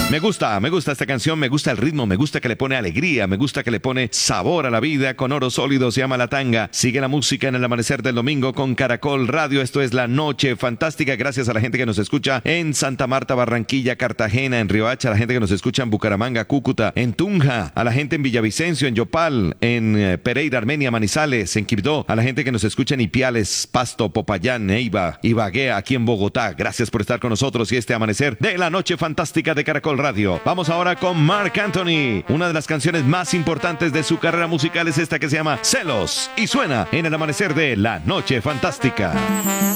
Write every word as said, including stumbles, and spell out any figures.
Me gusta, me gusta esta canción, me gusta el ritmo, me gusta que le pone alegría, me gusta que le pone sabor a la vida. Con Oro Sólido se llama La Tanga. Sigue la música en el amanecer del domingo con Caracol Radio. Esto es La Noche Fantástica. Gracias a la gente que nos escucha en Santa Marta, Barranquilla, Cartagena, en Riohacha, a la gente que nos escucha en Bucaramanga, Cúcuta, en Tunja, a la gente en Villavicencio, en Yopal, en eh, Pereira, Armenia, Manizales, en Quibdó, a la gente que nos escucha en Ipiales, Pasto, Popayán, Neiva, Ibagué, aquí en Bogotá. Gracias por estar con nosotros y este amanecer de La Noche Fantástica de Caracol Radio. Vamos ahora con Marc Anthony. Una de las canciones más importantes de su carrera musical es esta que se llama Celos y suena en el amanecer de La Noche Fantástica.